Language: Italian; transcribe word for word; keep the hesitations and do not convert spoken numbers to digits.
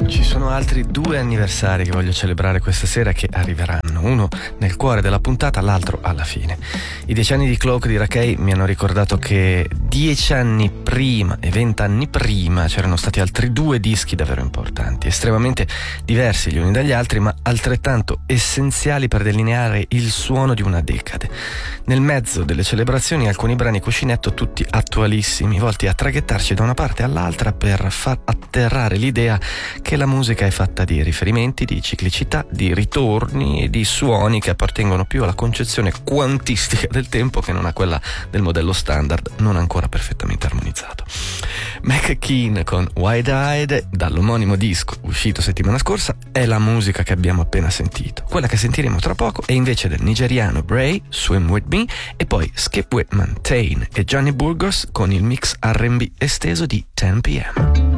Ci sono altri due anniversari che voglio celebrare questa sera che arriveranno, uno nel cuore della puntata, l'altro alla fine. I dieci anni di Cloak di Rackei mi hanno ricordato che dieci anni prima e vent'anni prima c'erano stati altri due dischi davvero importanti, estremamente diversi gli uni dagli altri, ma altrettanto essenziali per delineare il suono di una decade. Nel mezzo delle celebrazioni alcuni brani cuscinetto, tutti attualissimi, volti a traghettarci da una parte all'altra per far atterrare l'idea che la musica è fatta di riferimenti, di ciclicità, di ritorni e di suoni che appartengono più alla concezione quantistica del tempo che non a quella del modello standard non ancora perfettamente armonizzato. McKean con Wide Eyed, dall'omonimo disco uscito settimana scorsa, è la musica che abbiamo appena sentito. Quella che sentiremo tra poco è invece del nigeriano Bray, Swim With Me, e poi Skip Whitman, Tane e Johnny Burgos con il mix R and B esteso di ten p m.